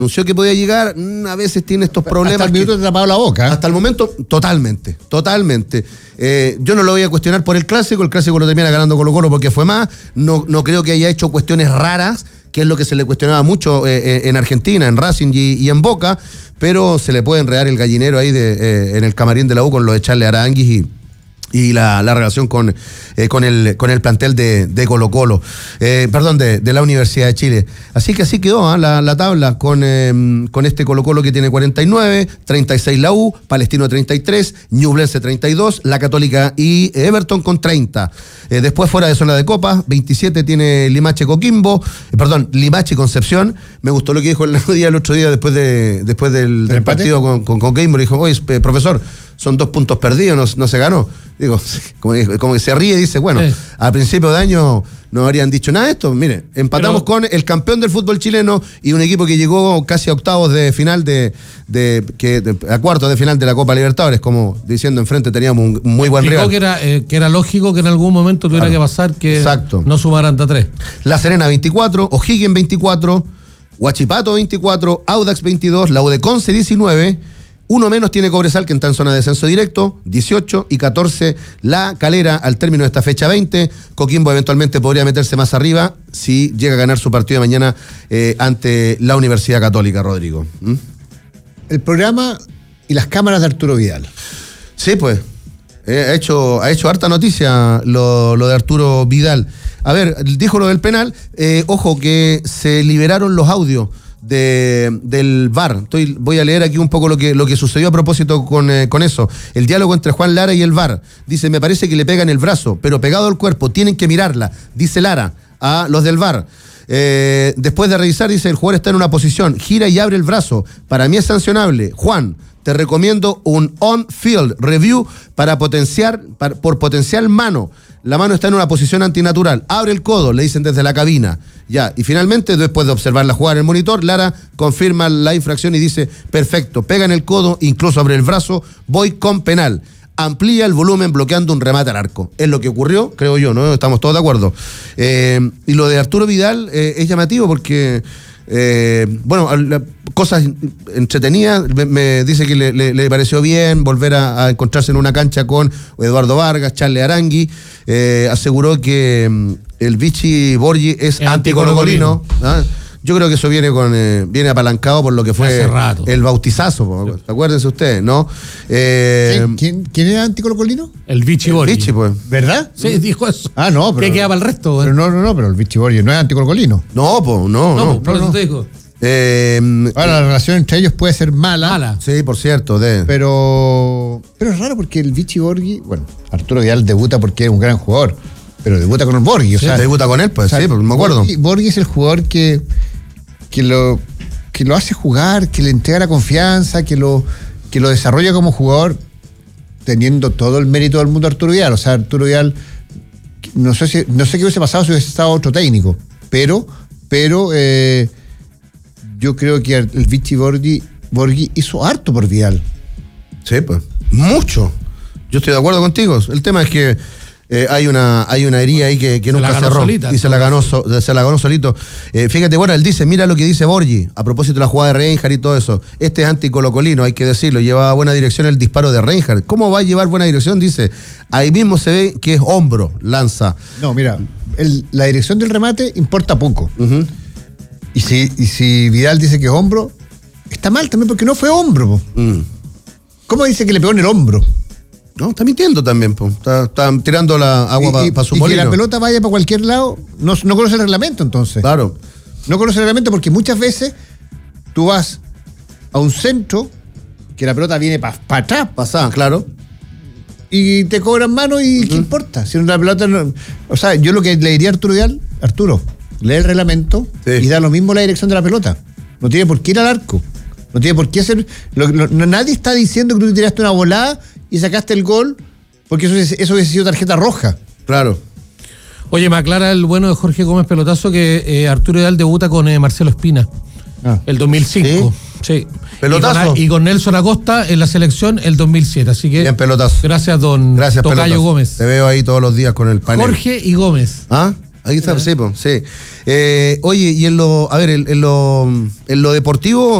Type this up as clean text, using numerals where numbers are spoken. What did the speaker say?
anunció que podía llegar, a veces tiene estos problemas. Hasta el minuto te ha tapado la boca. Hasta el momento, totalmente. Yo no lo voy a cuestionar por el clásico lo termina ganando Colo-Colo porque fue más. No creo que haya hecho cuestiones raras, que es lo que se le cuestionaba mucho en Argentina, en Racing y en Boca, pero se le puede enredar el gallinero ahí en el camarín de la U con lo de Charles Aranguis y la relación con el plantel de Colo-Colo, de la Universidad de Chile. Así que así quedó la tabla con este Colo-Colo que tiene 49, 36 la U, Palestino 33, Ñublense 32, La Católica y Everton con 30. Después fuera de zona de Copa, 27 tiene Limache Concepción. Me gustó lo que dijo el otro día después del partido con Coquimbo. Dijo, oye, profesor, son 2 puntos perdidos, no se ganó. Digo, como que se ríe y dice, bueno, a principio de año no habrían dicho nada de esto. Mire, empatamos con el campeón del fútbol chileno y un equipo que llegó casi a octavos de final a cuartos de final de la Copa Libertadores, como diciendo enfrente teníamos un muy buen rival. Que era lógico que en algún momento tuviera que pasar que no sumaran hasta 3. La Serena 24, O'Higgins 24, Huachipato 24, Audax 22, la U de Conce 19. Uno menos tiene Cobresal, que está en zona de descenso directo, 18 y 14 La Calera al término de esta fecha 20. Coquimbo eventualmente podría meterse más arriba si llega a ganar su partido de mañana ante la Universidad Católica, Rodrigo. El programa y las cámaras de Arturo Vidal. Sí, pues. Ha hecho harta noticia lo de Arturo Vidal. A ver, dijo lo del penal. Ojo que se liberaron los audios del VAR. Voy a leer aquí un poco lo que sucedió a propósito con eso. El diálogo entre Juan Lara y el VAR. Dice, me parece que le pegan el brazo, pero pegado al cuerpo, tienen que mirarla, dice Lara a los del VAR. Después de revisar, dice, el jugador está en una posición, gira y abre el brazo. Para mí es sancionable. Juan, te recomiendo un on-field review por potencial mano. La mano está en una posición antinatural. Abre el codo, le dicen desde la cabina. Ya, y finalmente, después de observar la jugada en el monitor, Lara confirma la infracción y dice, perfecto, pega en el codo, incluso abre el brazo, voy con penal. Amplía el volumen bloqueando un remate al arco. Es lo que ocurrió, creo yo, ¿no? Estamos todos de acuerdo. Y lo de Arturo Vidal es llamativo porque... cosas entretenidas. Me dice que le pareció bien volver a encontrarse en una cancha con Eduardo Vargas, Charles Aranguis. Aseguró que el Vichy Borgi es anticolocolino. Yo creo que eso viene apalancado por lo que fue el bautizazo. Sí. Acuérdense ustedes, ¿no? ¿Quién era anticolocolino? El Vichy Borgi. Vichy, pues. ¿Verdad? Sí, dijo eso. No, pero... ¿Qué queda para el resto? Pero no, pero el Vichy Borgi no es anticolocolino. No, pues, no. Por eso te digo. Ahora, la relación entre ellos puede ser mala. Sí, por cierto. Pero es raro porque el Vichy Borgi, bueno, Arturo Vidal debuta porque es un gran jugador, pero debuta con el Borgi. Debuta con él, pues, sí, me acuerdo. Borgi es el jugador que lo hace jugar, que le entrega la confianza, que lo desarrolla como jugador, teniendo todo el mérito del mundo Arturo Vidal. O sea, Arturo Vidal, no sé qué hubiese pasado si hubiese estado otro técnico, pero yo creo que el Vichy Borgi hizo harto por Vidal. Sí, pues, mucho. Yo estoy de acuerdo contigo. El tema es que hay una herida ahí que nunca cerró. Y se la ganó solito. Fíjate, bueno, él dice, mira lo que dice Borgi, a propósito de la jugada de Reinhardt y todo eso. Este es anticolocolino, hay que decirlo, llevaba buena dirección el disparo de Reinhardt. ¿Cómo va a llevar buena dirección? Dice, ahí mismo se ve que es hombro, lanza. No, mira, la dirección del remate importa poco. Uh-huh. Y si Vidal dice que es hombro, está mal también porque no fue hombro. ¿Cómo dice que le pegó en el hombro? No, está mintiendo también, po. Está tirando la agua para su molino. Y que la pelota vaya para cualquier lado, no conoce el reglamento entonces. Claro. No conoce el reglamento porque muchas veces tú vas a un centro que la pelota viene para atrás. Pasada, claro. Y te cobran mano y ¿qué importa? Si la pelota no... O sea, yo lo que le diría a Arturo Vidal, Arturo, lee el reglamento y da lo mismo la dirección de la pelota. No tiene por qué ir al arco. No tiene por qué hacer... nadie está diciendo que tú tiraste una volada y sacaste el gol porque eso hubiese sido tarjeta roja. Claro. Oye, me aclara el bueno de Jorge Gómez Pelotazo que Arturo Vidal debuta con Marcelo Espina el 2005. Sí. Pelotazo. Y con Nelson Acosta en la selección el 2007. Así que bien, pelotazo. Gracias, don Tocayo Gómez. Te veo ahí todos los días con el panel. Jorge y Gómez. ¿Ah? Aquí está, sí, po, sí. Oye, y en lo deportivo,